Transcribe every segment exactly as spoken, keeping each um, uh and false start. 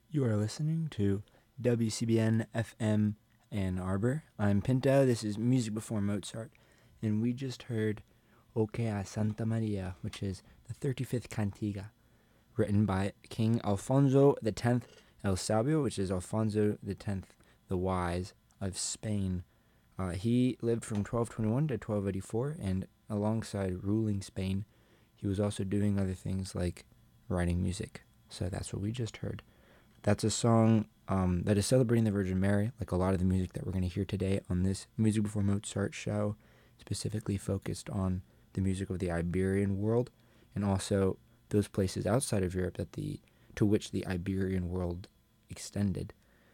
You are listening to W C B N F M Ann Arbor. I'm Pinto. This is Music Before Mozart. And we just heard Oke a Santa Maria, which is the thirty-fifth cantiga, written by King Alfonso the tenth El Sabio, which is Alfonso the tenth the Wise of Spain. Uh, he lived from twelve twenty-one to twelve eighty-four, and alongside ruling Spain, he was also doing other things like writing music. So that's what we just heard. That's a song um, that is celebrating the Virgin Mary, like a lot of the music that we're going to hear today on this Music Before Mozart show, specifically focused on the music of the Iberian world and also those places outside of Europe that the to which the Iberian world extended.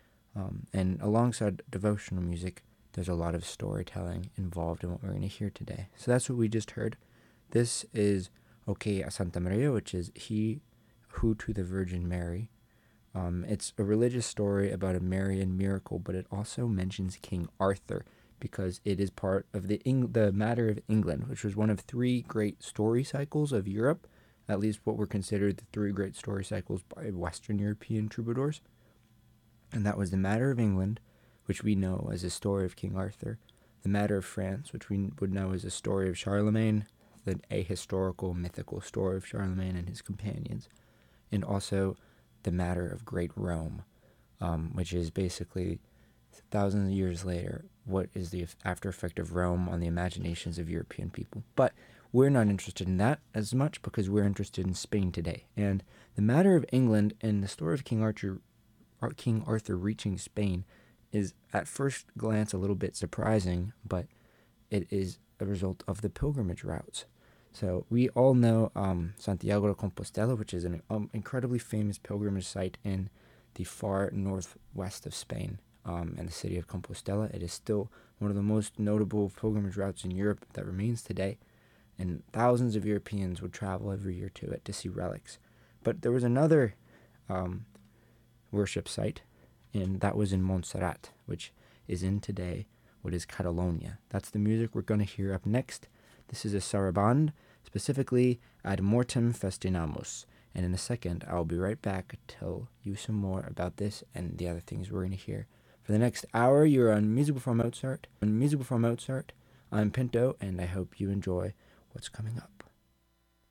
Um, and alongside devotional music, there's a lot of storytelling involved in what we're going to hear today. So that's what we just heard. This is Oke a Santa Maria, which is He Who to the Virgin Mary. Um, it's a religious story about a Marian miracle, but it also mentions King Arthur because it is part of the Eng- the Matter of England, which was one of three great story cycles of Europe, at least what were considered the three great story cycles by Western European troubadours. And that was the Matter of England, which we know as a story of King Arthur, the Matter of France, which we would know as a story of Charlemagne, the ahistorical, mythical story of Charlemagne and his companions, and also the Matter of Great Rome, um, which is basically thousands of years later, what is the after effect of Rome on the imaginations of European people. But we're not interested in that as much because we're interested in Spain today. And the Matter of England and the story of King Arthur, King Arthur reaching Spain is at first glance a little bit surprising, but it is a result of the pilgrimage routes. So we all know um, Santiago de Compostela, which is an um, incredibly famous pilgrimage site in the far northwest of Spain, um, and the city of Compostela. It is still one of the most notable pilgrimage routes in Europe that remains today, and thousands of Europeans would travel every year to it to see relics. But there was another um, worship site, and that was in Montserrat, which is in today what is Catalonia. That's the music we're going to hear up next. This is a saraband, specifically Ad Mortem Festinamus. And in a second, I'll be right back to tell you some more about this and the other things we're going to hear. For the next hour, you're on Music Before Mozart. On Music Before Mozart, I'm Pinto, and I hope you enjoy what's coming up.